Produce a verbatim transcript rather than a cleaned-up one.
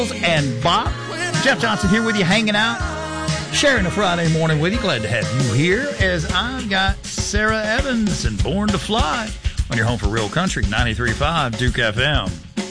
and Bob. Jeff Johnson here with you, hanging out, sharing a Friday morning with you. Glad to have you here as I've got Sarah Evans and Born to Fly on your home for real country, ninety-three point five Duke F M.